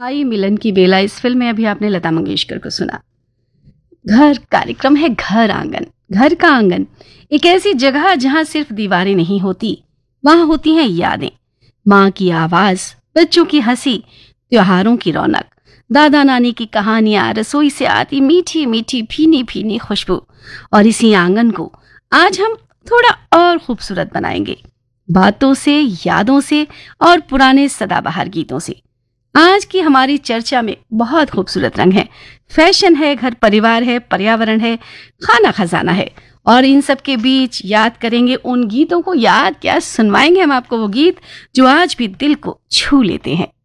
आई मिलन की बेला इस फिल्म में अभी आपने लता मंगेशकर को सुना। घर कार्यक्रम है घर आंगन। घर का आंगन एक ऐसी जगह जहां सिर्फ दीवारें नहीं होती, वहां होती हैं यादें। माँ की आवाज, बच्चों की हंसी, त्योहारों की रौनक, दादा नानी की कहानियां, रसोई से आती मीठी मीठी भीनी भीनी खुशबू। और इसी आंगन को आज हम थोड़ा और खूबसूरत बनाएंगे, बातों से, यादों से और पुराने सदाबहार गीतों से। आज की हमारी चर्चा में बहुत खूबसूरत रंग है। फैशन है, घर परिवार है, पर्यावरण है, खाना खजाना है। और इन सब के बीच याद करेंगे उन गीतों को। याद क्या, सुनवाएंगे हम आपको वो गीत जो आज भी दिल को छू लेते हैं।